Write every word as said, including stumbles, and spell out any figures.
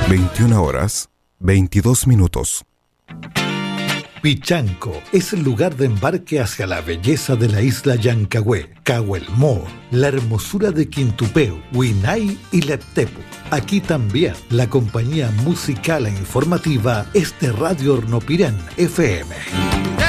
veintiuna horas, veintidós minutos. Pichanco es el lugar de embarque hacia la belleza de la isla Llancagüe, Cahuelmó, la hermosura de Quintupeu, Huinay y Leptepu. Aquí también la compañía musical e informativa es de Radio Hornopirán F M.